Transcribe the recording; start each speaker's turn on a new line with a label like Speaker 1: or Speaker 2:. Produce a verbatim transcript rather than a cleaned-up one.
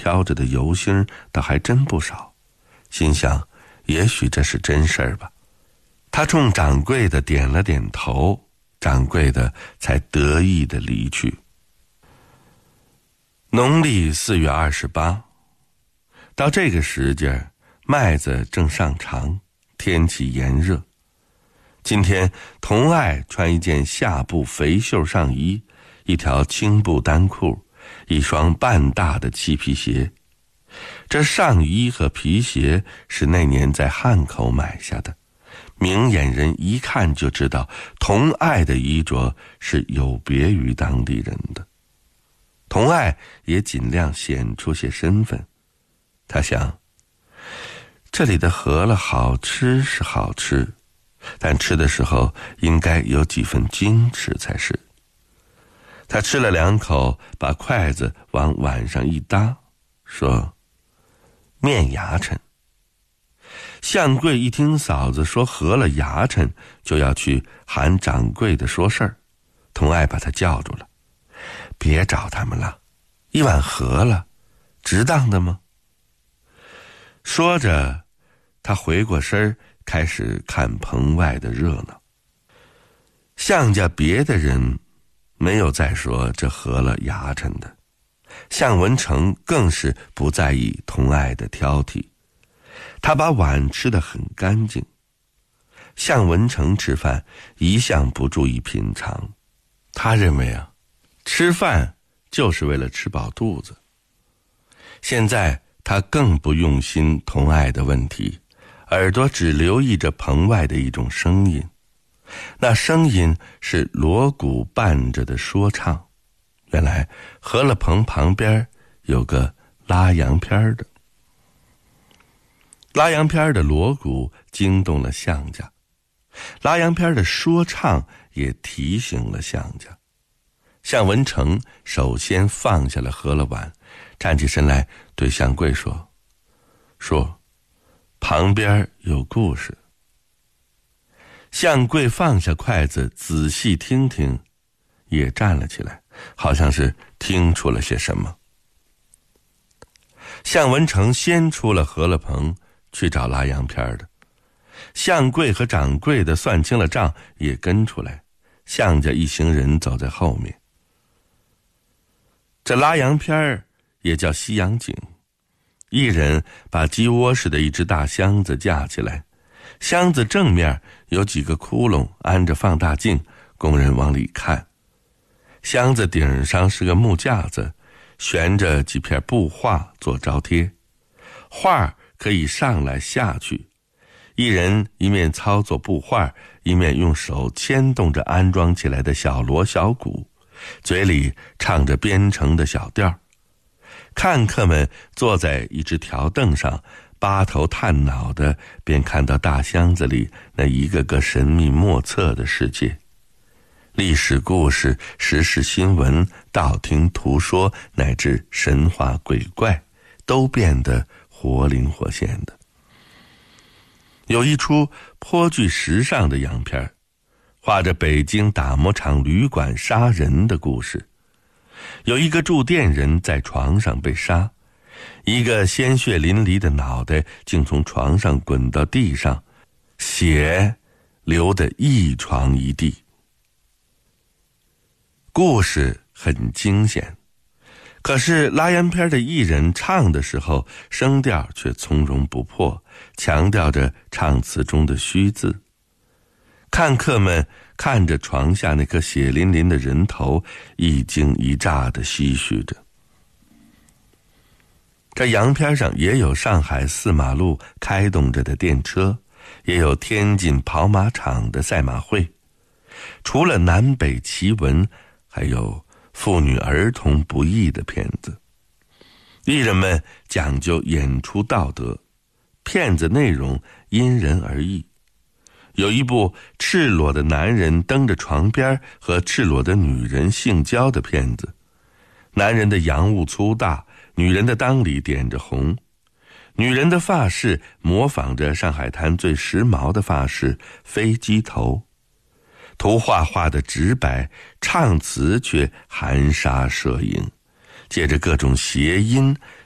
Speaker 1: 飘着的油星倒还真不少，心想也许这是真事儿吧。他冲掌柜的点了点头，掌柜的才得意地离去。农历四月二十八，到这个时节，麦子正上场，天气炎热。今天童爱穿一件下布肥袖上衣，一条青布单裤，一双半大的漆皮鞋。这上衣和皮鞋是那年在汉口买下的，明眼人一看就知道童爱的衣着是有别于当地人的。童爱也尽量显出些身份，他想，这里的饸饹好吃是好吃，但吃的时候应该有几分矜持才是。他吃了两口，把筷子往碗上一搭，说：“面牙碜。”相柜一听嫂子说饸饹牙碜，就要去喊掌柜的说事儿。童爱把他叫住了：“别找他们了，一碗饸饹，值当的吗？”说着，他回过身开始看棚外的热闹。向家别的人没有再说这饸饹牙碜的，向文成更是不在意童爱的挑剔，他把碗吃得很干净。向文成吃饭一向不注意品尝，他认为啊，吃饭就是为了吃饱肚子。现在他更不用心童爱的问题，耳朵只留意着棚外的一种声音，那声音是锣鼓伴着的说唱。原来饸饹棚旁边有个拉洋片的，拉洋片的锣鼓惊动了向家，拉洋片的说唱也提醒了向家。向文成首先放下了饸饹碗，站起身来对向柜说：“说，旁边有故事。”向柜放下筷子，仔细听听，也站了起来，好像是听出了些什么。向文成先出了饸饹棚，去找拉洋片的。向柜和掌柜的算清了账，也跟出来。向家一行人走在后面。这拉洋片也叫西洋景，一人把鸡窝似的一只大箱子架起来，箱子正面有几个窟窿，安着放大镜，工人往里看。箱子顶上是个木架子，悬着几片布画做招贴，画可以上来下去，一人一面操作布画，一面用手牵动着安装起来的小锣小鼓，嘴里唱着编成的小调。看客们坐在一只条凳上，扒头探脑的，便看到大箱子里那一个个神秘莫测的世界。历史故事、时事新闻、道听途说，乃至神话鬼怪，都变得活灵活现的。有一出颇具时尚的洋片，画着北京打磨厂旅馆杀人的故事。有一个住店人在床上被杀，一个鲜血淋漓的脑袋竟从床上滚到地上，血流得一床一地。故事很惊险，可是拉洋片的艺人唱的时候，声调却从容不迫，强调着唱词中的虚字。看客们看着床下那颗血淋淋的人头，一惊一乍地唏嘘着。这洋片上也有上海四马路开动着的电车，也有天津跑马场的赛马会。除了南北奇闻，还有妇女儿童不宜的片子。艺人们讲究演出道德，片子内容因人而异。有一部赤裸的男人蹬着床边和赤裸的女人性交的片子，男人的洋务粗大，女人的裆里点着红，女人的发饰模仿着上海滩最时髦的发饰飞机头，图画画的直白，唱词却含沙射影，借着各种谐音